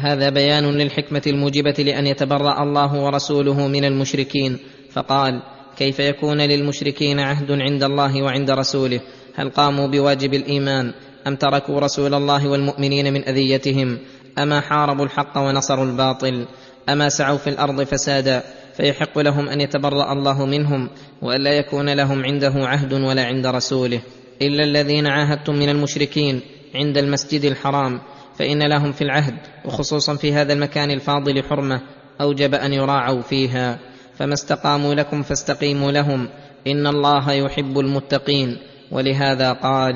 هذا بيان للحكمة الموجبة لأن يتبرأ الله ورسوله من المشركين، فقال: كيف يكون للمشركين عهد عند الله وعند رسوله؟ هل قاموا بواجب الإيمان أم تركوا رسول الله والمؤمنين من أذيتهم؟ أما حاربوا الحق ونصروا الباطل؟ أما سعوا في الأرض فسادا؟ فيحق لهم أن يتبرأ الله منهم وألا يكون لهم عنده عهد ولا عند رسوله، إلا الذين عاهدتم من المشركين عند المسجد الحرام، فإن لهم في العهد وخصوصا في هذا المكان الفاضل حرمة أوجب أن يراعوا فيها، فما استقاموا لكم فاستقيموا لهم، إن الله يحب المتقين. ولهذا قال: